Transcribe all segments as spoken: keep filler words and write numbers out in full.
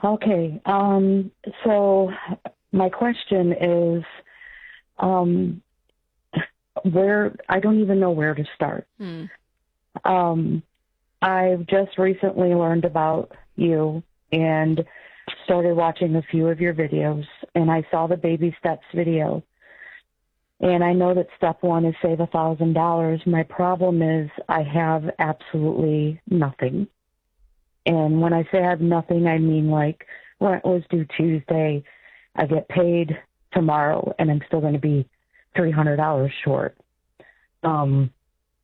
Okay. Um, so my question is, um, where, I don't even know where to start. Hmm. Um, I've just recently learned about you and started watching a few of your videos, and I saw the baby steps video. And I know that step one is save a thousand dollars. My problem is I have absolutely nothing. And when I say I have nothing, I mean like rent was due Tuesday. I get paid tomorrow, and I'm still going to be three hundred dollars short. Um,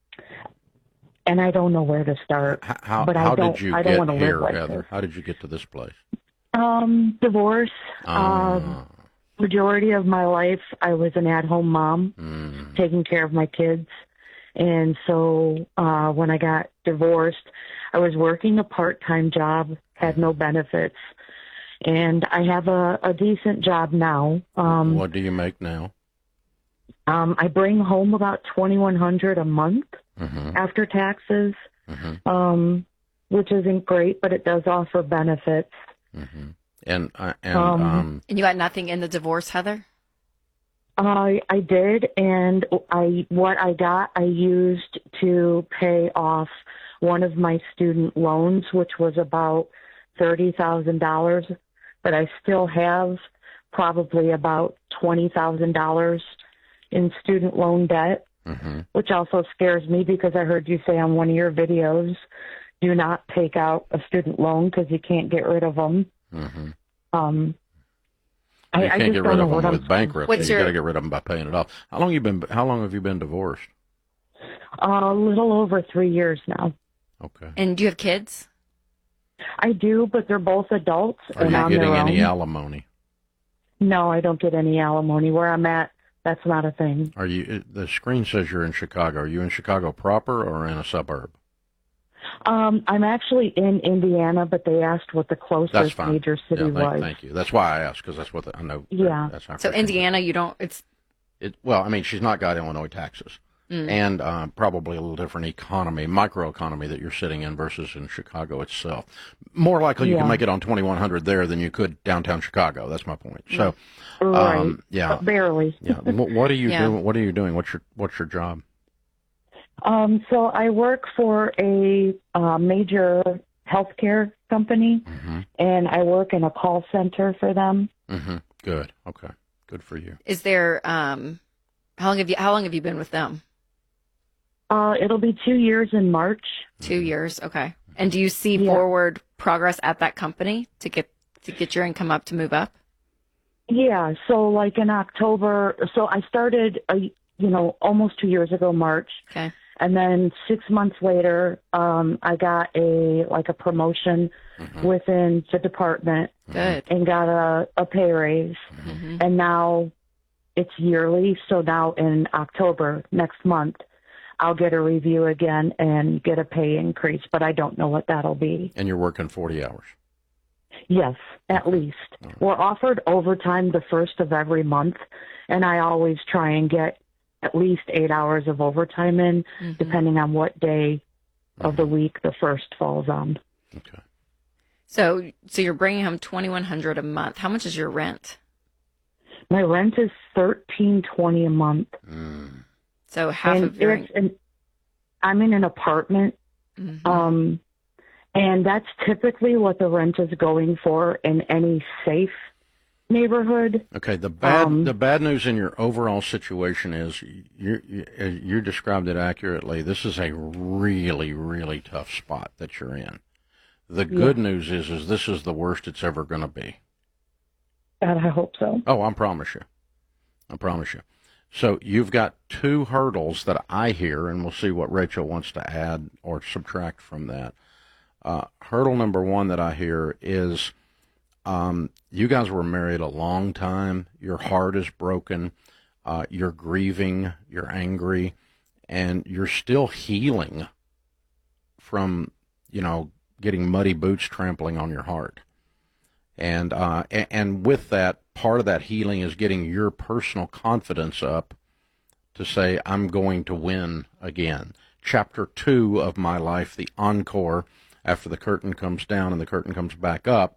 and I don't know where to start. How how, but I how don't, did you I don't get want to here, live like Heather? this. How did you get to this place? Um, divorce. Ah. Um, majority of my life, I was an at-home mom, Mm. taking care of my kids. And so uh, when I got divorced, I was working a part-time job, had no benefits, and I have a, a decent job now. Um, What do you make now? um, I bring home about twenty-one hundred dollars a month Mm-hmm. after taxes, Mm-hmm. um, which isn't great, but it does offer benefits. Mm-hmm. And uh, and Um, um, And you got nothing in the divorce, Heather? I I did, and I what I got I used to pay off one of my student loans, which was about thirty thousand dollars. But I still have probably about twenty thousand dollars in student loan debt, mm-hmm. which also scares me because I heard you say on one of your videos, do not take out a student loan because you can't get rid of them. Mm-hmm. Um, You I, can't I just get don't rid know of them what with I'm, bankruptcy. What's You your- got to get rid of them by paying it off. How long you been? How long have you been divorced? a little over three years now. Okay. And do you have kids? I do, but they're both adults Are and you on getting their any own. alimony? No, I don't get any alimony. Where I'm at, that's not a thing. Are you? it- The screen says you're in Chicago. Are you in Chicago proper or in a suburb? Um, I'm actually in Indiana, but they asked what the That's closest fine. major city yeah, thank, was. Thank you. That's why I asked, because that's what the, I know. Yeah. That's how So Indiana, you don't, it's, It, well, I mean, she's not got Illinois taxes, mm. and uh, probably a little different economy, microeconomy that you're sitting in versus in Chicago itself. More likely, you Yeah. can make it on twenty-one hundred there than you could downtown Chicago. That's my point. So, Right. um, yeah, But barely. yeah. What, what are you Yeah. doing? What are you doing? What's your What's your job? Um, so I work for a uh, major healthcare company, Mm-hmm. and I work in a call center for them. Mm-hmm. Good. Okay. Good for you. is there, um, how long have you, how long have you been with them? Uh, it'll be two years in March. Two years. Okay. And do you see Yeah. forward progress at that company to get, to get your income up to move up? Yeah, so like in October, so I started, a, you know, almost two years ago, March. Okay. And then six months later, um, I got a like a promotion Mhm. within the department Good. and got a, a pay raise. hmm And now it's yearly. So now in October next month, I'll get a review again and get a pay increase. But I don't know what that'll be. And you're working forty hours. Yes, at least. All right. We're offered overtime the first of every month, and I always try and get at least eight hours of overtime in, hmm depending on what day of the Mhm. week the first falls on. Okay. So, so you're bringing home twenty-one hundred a month. How much is your rent? My rent is thirteen twenty a month, Mm. So half and of your, it's an, I'm in an apartment, Mhm. um, and that's typically what the rent is going for in any safe neighborhood. Okay. The bad Um, the bad news in your overall situation is you you you described it accurately. This is a really really tough spot that you're in. The good news is is this is the worst it's ever going to be. God, I hope so. Oh, I promise you. I promise you. So you've got two hurdles that I hear, and we'll see what Rachel wants to add or subtract from that. Uh, hurdle number one that I hear is um, you guys were married a long time. Your heart is broken. Uh, you're grieving. You're angry. And you're still healing from, you know, getting muddy boots trampling on your heart. And uh, a- and with that, part of that healing is getting your personal confidence up to say, I'm going to win again. Chapter two of my life, the encore, after the curtain comes down and the curtain comes back up,